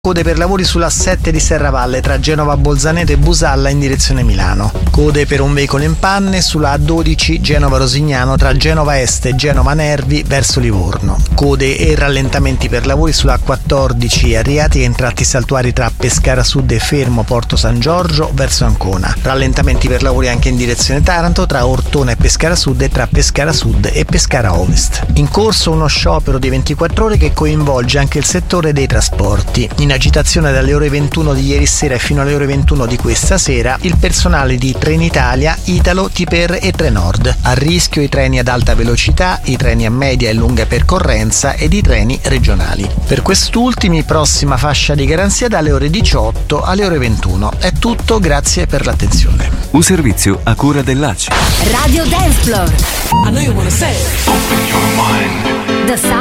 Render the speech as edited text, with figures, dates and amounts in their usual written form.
Code per lavori sulla A7 di Serravalle tra Genova Bolzaneto e Busalla in direzione Milano. Code per un veicolo in panne sulla A12 Genova Rosignano tra Genova Est e Genova Nervi verso Livorno. Code e rallentamenti per lavori sulla A14 Ariati in tratti saltuari tra Pescara Sud e Fermo Porto San Giorgio verso Ancona. Rallentamenti per lavori anche in direzione Taranto tra Ortona e Pescara Sud e tra Pescara Sud e Pescara Ovest. In corso uno sciopero di 24 ore che coinvolge anche il settore dei trasporti. In agitazione dalle ore 21 di ieri sera e fino alle ore 21 di questa sera il personale di Trenitalia, Italo, Tiper e Trenord. A rischio i treni ad alta velocità, i treni a media e lunga percorrenza ed i treni regionali. Per quest'ultimi prossima fascia di garanzia dalle ore 18 alle ore 21. È tutto, grazie per l'attenzione. Un servizio a cura dell'ACI. Radio Dance Floor. I know you wanna say it. The sound